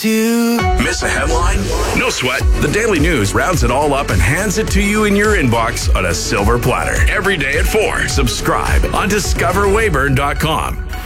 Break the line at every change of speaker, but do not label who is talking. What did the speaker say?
Miss a headline? No sweat. The Daily News rounds it all up and hands it to you in your inbox on a silver platter. Every day at 4. Subscribe on discoverwayburn.com.